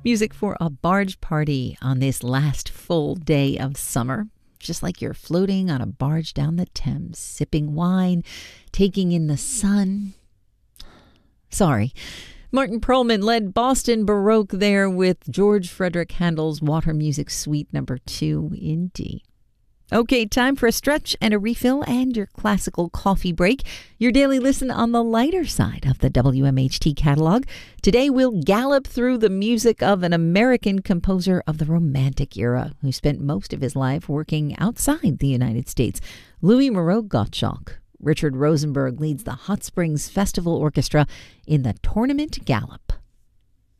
Music for a barge party on this last full day of summer. Just like you're floating on a barge down the Thames, sipping wine, taking in the sun. Sorry. Martin Perlman led Boston Baroque there with George Frederick Handel's Water Music Suite No. 2 in D. Okay, time for a stretch and a refill and your classical coffee break. Your daily listen on the lighter side of the WMHT catalog. Today we'll gallop through the music of an American composer of the Romantic era who spent most of his life working outside the United States, Louis Moreau Gottschalk. Richard Rosenberg leads the Hot Springs Festival Orchestra in the Tournament Galop.